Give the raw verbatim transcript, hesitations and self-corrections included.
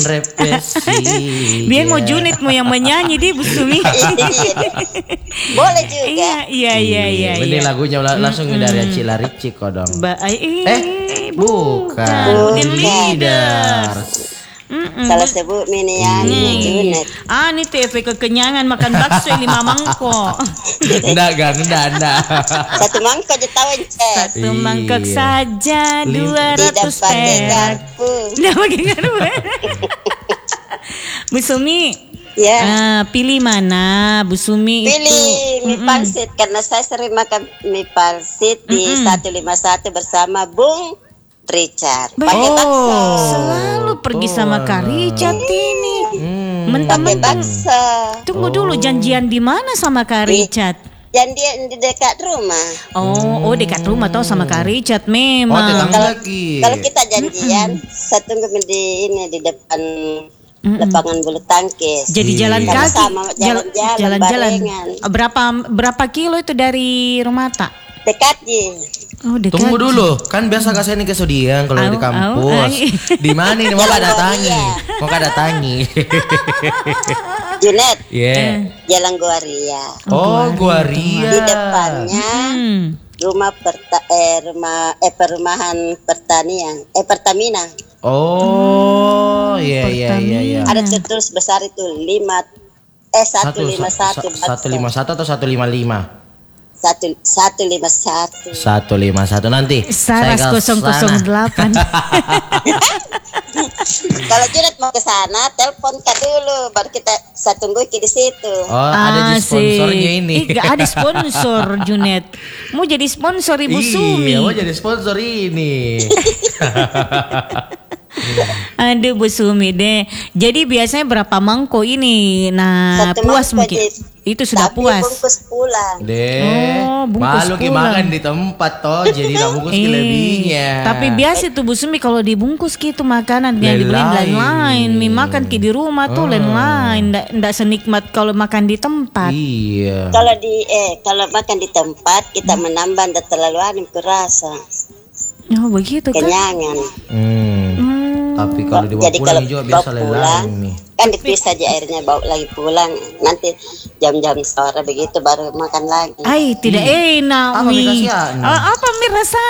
represi. Biar mau Junit mau yang menyanyi deh Bu Sumi. Boleh juga. Iya iya iya iya. Ini iya. lagunya langsung dari Cila Ricci kok dong. Ba eh, Eh, bukan. The Leaders. Mm-mm. Salah sebut mini yang Junet. Ah, ini T V kekenyangan makan bakso lima mangkok. Enggak, gan, enggak, enggak. Satu mangkok aja tahu aja. Satu mangkok Iya. saja dua Tidak ratus pakai perak. garpu. Tidak pakai garpu. Bu Sumi, Ya. ah, pilih mana Bu Sumi itu? Pilih mie Mm-mm. pangsit karena saya sering makan mie pangsit di Mm-mm. seratus lima puluh satu bersama Bung Richard. Ba- Pakai Oh. bakso. Selalu pergi sama Kak Richard ini. Hmm. Pakai Mentang-mentang. bakso. Tunggu dulu, janjian di mana sama Kak Richard? Dan dia di dekat rumah. Oh, oh dekat rumah tau sama Kak Richard Oh, memang. tetangga Kalau lagi. kalau kita janjian, saya tunggu di ini di depan lapangan bulu tangkis. Jadi jalan Iya. kaki, Sama jal- jalan-jalan, jalan-jalan. barengan. Berapa berapa kilo itu dari rumah tak? Dekat ji. Oh dekat. Tunggu dulu, kan biasa kasih ini ke Sodiang kalau Au, di au, kampus. ai. Di mana ini mau kak datangi? Iya. Mau kak datangi? Junet, Iya. Jalan Guaria. Oh, gua Ria. Di depannya Hmm. rumah perta eh rumah eh perumahan pertanian eh Pertamina. Oh, iya iya iya iya. Ada terus besar itu lima eh satu lima satu satu lima satu atau satu lima lima? satu satu lima satu. Satu lima satu nanti. Saras saya ke nol nol sana. delapan. Kalau Junet mau ke sana, telepon Kak dulu, baru kita saya tunggu di situ. Oh, ada di sponsornya ini. Eh, gak ada sponsor Junet. Mau jadi sponsor Ibu Sumi. Iya, mau jadi sponsor ini. Aduh Bu Sumi deh. Jadi biasanya berapa mangkok ini? Nah, Satu puas mangkok, mungkin. Dit. Itu sudah Tapi puas. bungkus pulang. Deh, Oh, bungkus malu pulang. makan di tempat toh, jadi tak bungkus Eh, lebihnya. Tapi biasa tuh Bu Sumi kalau dibungkus gitu makanan yang dibeli Lain-lain. lain-lain. Mie makan ki di rumah tuh Oh. lain-lain. Ndak ndak senikmat kalau makan di tempat. Iya. Kalau di eh kalau makan di tempat kita menambah dan terlalu anu kurasa. Oh begitu kan? Kenyangan. Hmm. Hmm. Tapi kalau dibawa Jadi pulang kalau juga bawa biasa pulang, lain nih. kan dipisah aja airnya bawa lagi pulang. Nanti jam-jam sore begitu baru makan lagi. Ay, tidak enak Apa mie. mie kasihan? Ah, apa mie rasa